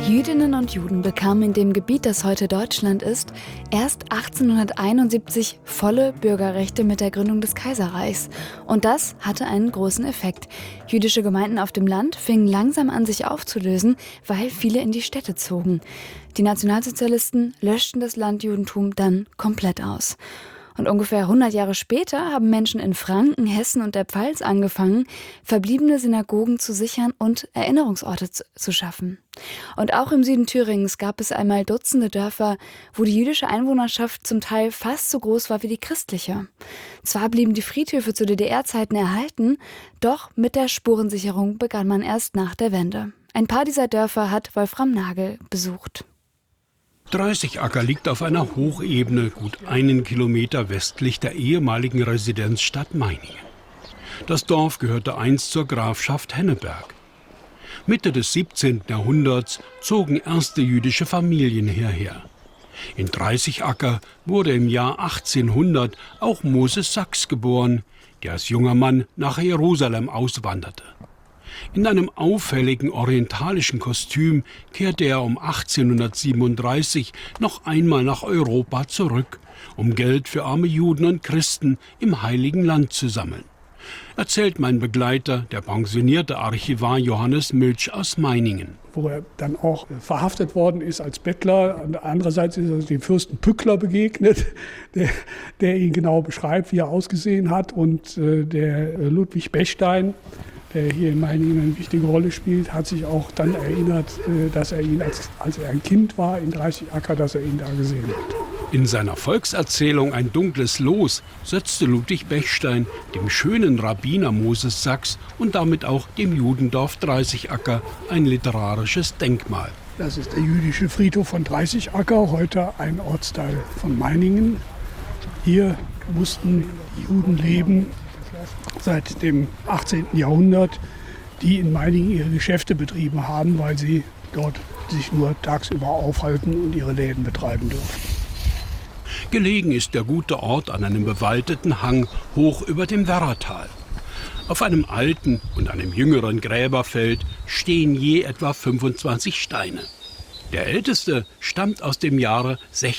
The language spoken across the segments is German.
Jüdinnen und Juden bekamen in dem Gebiet, das heute Deutschland ist, erst 1871 volle Bürgerrechte mit der Gründung des Kaiserreichs. Und das hatte einen großen Effekt. Jüdische Gemeinden auf dem Land fingen langsam an, sich aufzulösen, weil viele in die Städte zogen. Die Nationalsozialisten löschten das Landjudentum dann komplett aus. Und ungefähr 100 Jahre später haben Menschen in Franken, Hessen und der Pfalz angefangen, verbliebene Synagogen zu sichern und Erinnerungsorte zu schaffen. Und auch im Süden Thüringens gab es einmal Dutzende Dörfer, wo die jüdische Einwohnerschaft zum Teil fast so groß war wie die christliche. Zwar blieben die Friedhöfe zu DDR-Zeiten erhalten, doch mit der Spurensicherung begann man erst nach der Wende. Ein paar dieser Dörfer hat Wolfram Nagel besucht. Dreißigacker liegt auf einer Hochebene, gut 1 Kilometer westlich der ehemaligen Residenzstadt Meiningen. Das Dorf gehörte einst zur Grafschaft Henneberg. Mitte des 17. Jahrhunderts zogen erste jüdische Familien hierher. In Dreißigacker wurde im Jahr 1800 auch Moses Sachs geboren, der als junger Mann nach Jerusalem auswanderte. In einem auffälligen orientalischen Kostüm kehrte er um 1837 noch einmal nach Europa zurück, um Geld für arme Juden und Christen im Heiligen Land zu sammeln. Erzählt mein Begleiter, der pensionierte Archivar Johannes Milch aus Meiningen. Wo er dann auch verhaftet worden ist als Bettler. Andererseits ist er dem Fürsten Pückler begegnet, der ihn genau beschreibt, wie er ausgesehen hat. Und der Ludwig Bechstein, der hier in Meiningen eine wichtige Rolle spielt, hat sich auch dann erinnert, dass er ihn, als er ein Kind war in Dreißigacker, dass er ihn da gesehen hat. In seiner Volkserzählung Ein dunkles Los setzte Ludwig Bechstein dem schönen Rabbiner Moses Sachs und damit auch dem Judendorf Dreißigacker ein literarisches Denkmal. Das ist der jüdische Friedhof von Dreißigacker, heute ein Ortsteil von Meiningen. Hier mussten die Juden leben seit dem 18. Jahrhundert, die in Meiningen ihre Geschäfte betrieben haben, weil sie dort sich nur tagsüber aufhalten und ihre Läden betreiben durften. Gelegen ist der gute Ort an einem bewaldeten Hang hoch über dem Werratal. Auf einem alten und einem jüngeren Gräberfeld stehen je etwa 25 Steine. Der älteste stammt aus dem Jahre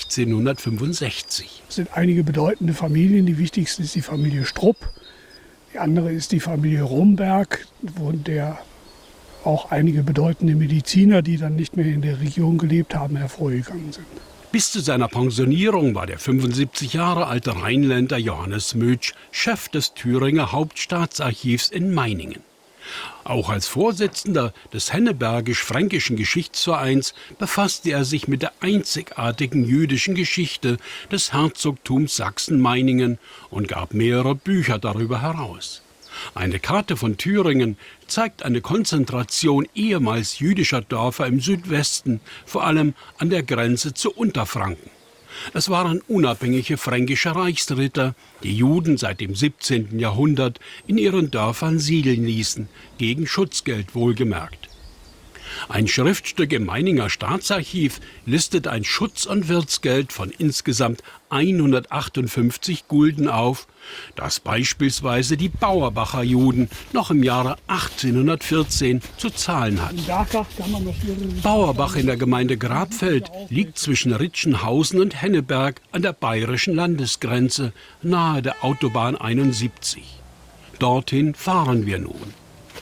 1665. Es sind einige bedeutende Familien. Die wichtigste ist die Familie Strupp. Die andere ist die Familie Romberg, wo der auch einige bedeutende Mediziner, die dann nicht mehr in der Region gelebt haben, hervorgegangen sind. Bis zu seiner Pensionierung war der 75 Jahre alte Rheinländer Johannes Milch Chef des Thüringer Hauptstaatsarchivs in Meiningen. Auch als Vorsitzender des Hennebergisch-Fränkischen Geschichtsvereins befasste er sich mit der einzigartigen jüdischen Geschichte des Herzogtums Sachsen-Meiningen und gab mehrere Bücher darüber heraus. Eine Karte von Thüringen zeigt eine Konzentration ehemals jüdischer Dörfer im Südwesten, vor allem an der Grenze zu Unterfranken. Es waren unabhängige fränkische Reichsritter, die Juden seit dem 17. Jahrhundert in ihren Dörfern siedeln ließen, gegen Schutzgeld wohlgemerkt. Ein Schriftstück im Meininger Staatsarchiv listet ein Schutz- und Wirtsgeld von insgesamt 158 Gulden auf, das beispielsweise die Bauerbacher Juden noch im Jahre 1814 zu zahlen hatten. Bauerbach in der Gemeinde Grabfeld liegt zwischen Ritschenhausen und Henneberg an der bayerischen Landesgrenze, nahe der Autobahn 71. Dorthin fahren wir nun.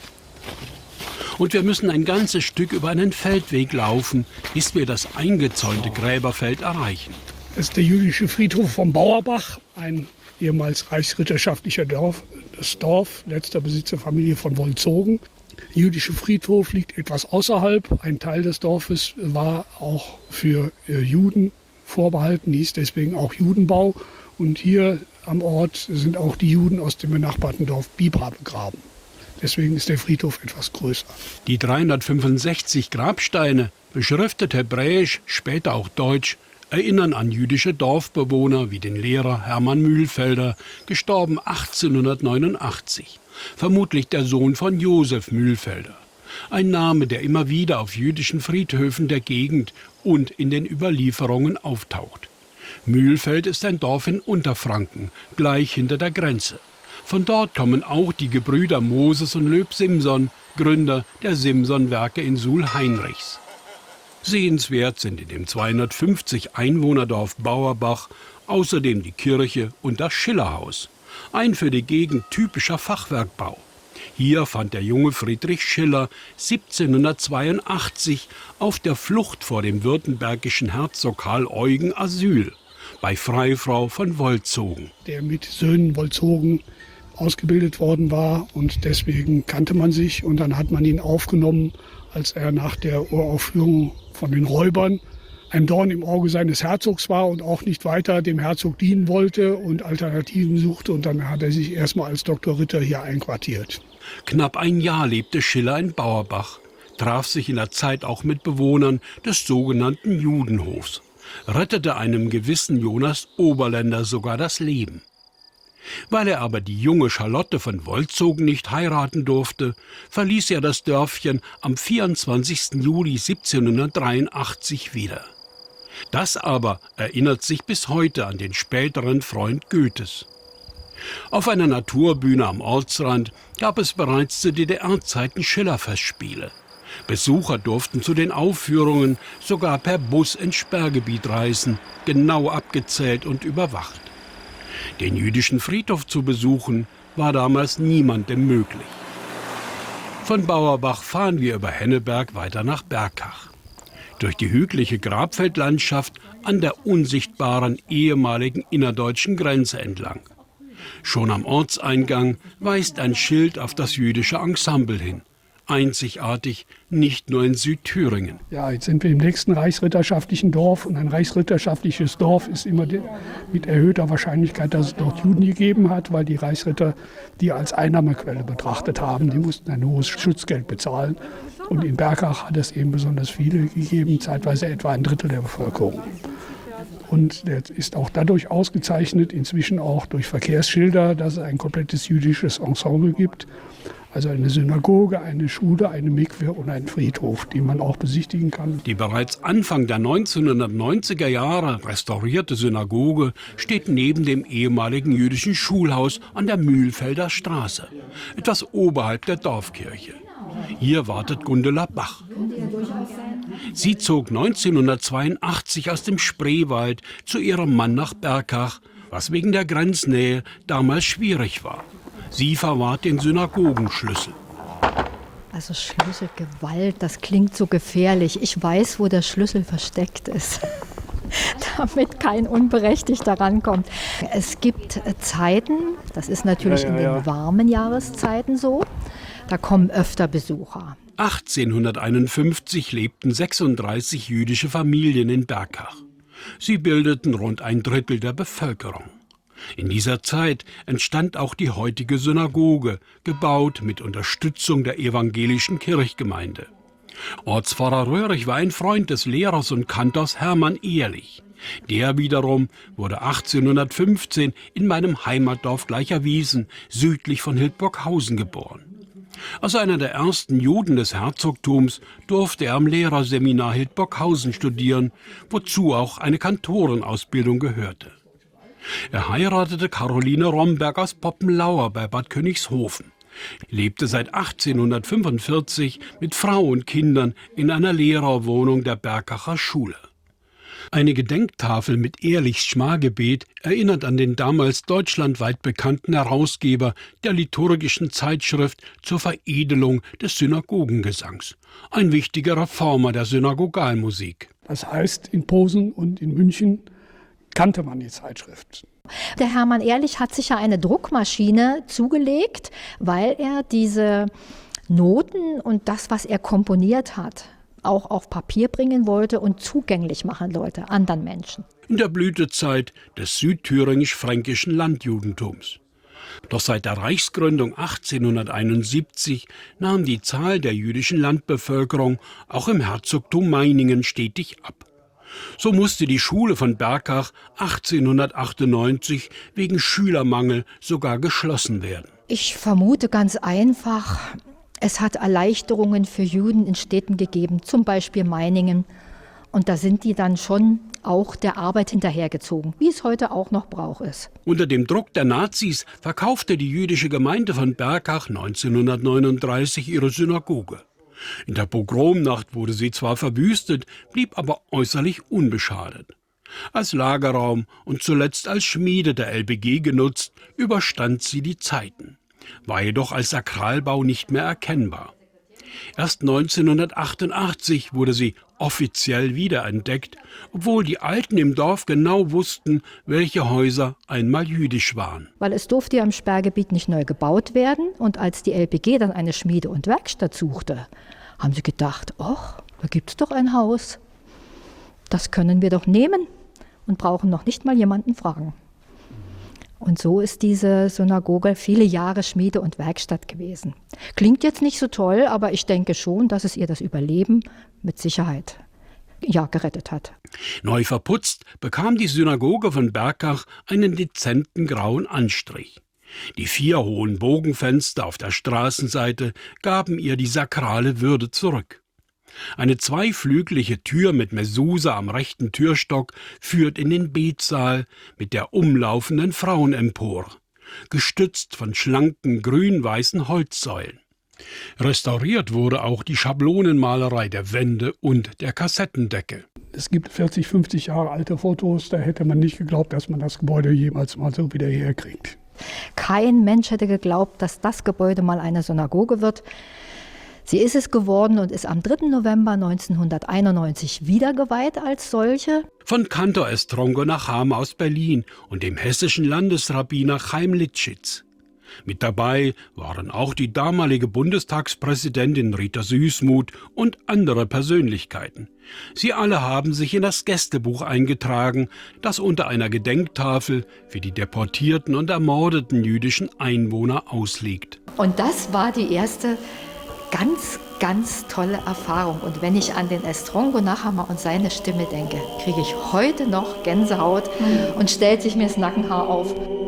Und wir müssen ein ganzes Stück über einen Feldweg laufen, bis wir das eingezäunte Gräberfeld erreichen. Das ist der jüdische Friedhof vom Bauerbach, ein ehemals reichsritterschaftlicher Dorf, letzter Besitzerfamilie von Wolzogen. Der jüdische Friedhof liegt etwas außerhalb. Ein Teil des Dorfes war auch für Juden vorbehalten, hieß deswegen auch Judenbau. Und hier am Ort sind auch die Juden aus dem benachbarten Dorf Bibra begraben. Deswegen ist der Friedhof etwas größer. Die 365 Grabsteine, beschriftet hebräisch, später auch deutsch, erinnern an jüdische Dorfbewohner wie den Lehrer Hermann Mühlfelder, gestorben 1889. Vermutlich der Sohn von Josef Mühlfelder. Ein Name, der immer wieder auf jüdischen Friedhöfen der Gegend und in den Überlieferungen auftaucht. Mühlfeld ist ein Dorf in Unterfranken, gleich hinter der Grenze. Von dort kommen auch die Gebrüder Moses und Löb Simson, Gründer der Simson-Werke in Suhl-Heinrichs. Sehenswert sind in dem 250 Einwohnerdorf Bauerbach außerdem die Kirche und das Schillerhaus, ein für die Gegend typischer Fachwerkbau. Hier fand der junge Friedrich Schiller 1782 auf der Flucht vor dem württembergischen Herzog Karl Eugen Asyl bei Freifrau von Wolzogen. Der mit Söhnen Wolzogen ausgebildet worden war und deswegen kannte man sich. Und dann hat man ihn aufgenommen, als er nach der Uraufführung von den Räubern ein Dorn im Auge seines Herzogs war und auch nicht weiter dem Herzog dienen wollte und Alternativen suchte. Und dann hat er sich erstmal als Dr. Ritter hier einquartiert. Knapp ein Jahr lebte Schiller in Bauerbach, traf sich in der Zeit auch mit Bewohnern des sogenannten Judenhofs, rettete einem gewissen Jonas Oberländer sogar das Leben. Weil er aber die junge Charlotte von Wolzogen nicht heiraten durfte, verließ er das Dörfchen am 24. Juli 1783 wieder. Das aber erinnert sich bis heute an den späteren Freund Goethes. Auf einer Naturbühne am Ortsrand gab es bereits zu DDR-Zeiten Schillerfestspiele. Besucher durften zu den Aufführungen sogar per Bus ins Sperrgebiet reisen, genau abgezählt und überwacht. Den jüdischen Friedhof zu besuchen, war damals niemandem möglich. Von Bauerbach fahren wir über Henneberg weiter nach Berkach. Durch die hügelige Grabfeldlandschaft an der unsichtbaren ehemaligen innerdeutschen Grenze entlang. Schon am Ortseingang weist ein Schild auf das jüdische Ensemble hin. Einzigartig, nicht nur in Südthüringen. Ja, jetzt sind wir im nächsten reichsritterschaftlichen Dorf. Und ein reichsritterschaftliches Dorf ist immer mit erhöhter Wahrscheinlichkeit, dass es dort Juden gegeben hat, weil die Reichsritter die als Einnahmequelle betrachtet haben. Die mussten ein hohes Schutzgeld bezahlen. Und in Berkach hat es eben besonders viele gegeben, zeitweise etwa ein Drittel der Bevölkerung. Und der ist auch dadurch ausgezeichnet, inzwischen auch durch Verkehrsschilder, dass es ein komplettes jüdisches Ensemble gibt. Also eine Synagoge, eine Schule, eine Mikwe und einen Friedhof, den man auch besichtigen kann. Die bereits Anfang der 1990er Jahre restaurierte Synagoge steht neben dem ehemaligen jüdischen Schulhaus an der Mühlfelder Straße, etwas oberhalb der Dorfkirche. Hier wartet Gundela Bach. Sie zog 1982 aus dem Spreewald zu ihrem Mann nach Berkach, was wegen der Grenznähe damals schwierig war. Sie verwahrt den Synagogenschlüssel. Also Schlüsselgewalt, das klingt so gefährlich. Ich weiß, wo der Schlüssel versteckt ist, damit kein Unberechtigter rankommt. Es gibt Zeiten, das ist natürlich in den warmen Jahreszeiten so, da kommen öfter Besucher. 1851 lebten 36 jüdische Familien in Berkach. Sie bildeten rund ein Drittel der Bevölkerung. In dieser Zeit entstand auch die heutige Synagoge, gebaut mit Unterstützung der evangelischen Kirchgemeinde. Ortspfarrer Röhrig war ein Freund des Lehrers und Kantors Hermann Ehrlich. Der wiederum wurde 1815 in meinem Heimatdorf Gleicherwiesen, südlich von Hildburghausen, geboren. Als einer der ersten Juden des Herzogtums durfte er am Lehrerseminar Hildburghausen studieren, wozu auch eine Kantorenausbildung gehörte. Er heiratete Caroline Romberg aus Poppenlauer bei Bad Königshofen, lebte seit 1845 mit Frau und Kindern in einer Lehrerwohnung der Berkacher Schule. Eine Gedenktafel mit Ehrlichs Schmargebet erinnert an den damals deutschlandweit bekannten Herausgeber der liturgischen Zeitschrift zur Veredelung des Synagogengesangs, ein wichtiger Reformer der Synagogalmusik. Das heißt, in Posen und in München kannte man die Zeitschrift. Der Hermann Ehrlich hat sich ja eine Druckmaschine zugelegt, weil er diese Noten und das, was er komponiert hat, auch auf Papier bringen wollte und zugänglich machen wollte anderen Menschen. In der Blütezeit des südthüringisch-fränkischen Landjudentums. Doch seit der Reichsgründung 1871 nahm die Zahl der jüdischen Landbevölkerung auch im Herzogtum Meiningen stetig ab. So musste die Schule von Berkach 1898 wegen Schülermangel sogar geschlossen werden. Ich vermute ganz einfach, es hat Erleichterungen für Juden in Städten gegeben, zum Beispiel Meiningen. Und da sind die dann schon auch der Arbeit hinterhergezogen, wie es heute auch noch Brauch ist. Unter dem Druck der Nazis verkaufte die jüdische Gemeinde von Berkach 1939 ihre Synagoge. In der Pogromnacht wurde sie zwar verwüstet, blieb aber äußerlich unbeschadet. Als Lagerraum und zuletzt als Schmiede der LPG genutzt, überstand sie die Zeiten, war jedoch als Sakralbau nicht mehr erkennbar. Erst 1988 wurde sie offiziell wiederentdeckt, obwohl die Alten im Dorf genau wussten, welche Häuser einmal jüdisch waren. Weil es durfte ja im Sperrgebiet nicht neu gebaut werden. Und als die LPG dann eine Schmiede und Werkstatt suchte, haben sie gedacht, ach, da gibt es doch ein Haus. Das können wir doch nehmen und brauchen noch nicht mal jemanden fragen. Und so ist diese Synagoge viele Jahre Schmiede und Werkstatt gewesen. Klingt jetzt nicht so toll, aber ich denke schon, dass es ihr das Überleben mit Sicherheit gerettet hat. Neu verputzt bekam die Synagoge von Berkach einen dezenten grauen Anstrich. Die 4 hohen Bogenfenster auf der Straßenseite gaben ihr die sakrale Würde zurück. Eine zweiflügelige Tür mit Mezuse am rechten Türstock führt in den Betsaal mit der umlaufenden Frauenempore, gestützt von schlanken grün-weißen Holzsäulen. Restauriert wurde auch die Schablonenmalerei der Wände und der Kassettendecke. Es gibt 40, 50 Jahre alte Fotos, da hätte man nicht geglaubt, dass man das Gebäude jemals mal so wieder herkriegt. Kein Mensch hätte geglaubt, dass das Gebäude mal eine Synagoge wird. Sie ist es geworden und ist am 3. November 1991 wiedergeweiht als solche. Von Kantor Estrongo Nachama aus Berlin und dem hessischen Landesrabbiner Chaim Litschitz. Mit dabei waren auch die damalige Bundestagspräsidentin Rita Süßmuth und andere Persönlichkeiten. Sie alle haben sich in das Gästebuch eingetragen, das unter einer Gedenktafel für die deportierten und ermordeten jüdischen Einwohner ausliegt. Und das war die erste ganz, ganz tolle Erfahrung. Und wenn ich an den Estrongo Nachama und seine Stimme denke, kriege ich heute noch Gänsehaut und stellt sich mir das Nackenhaar auf.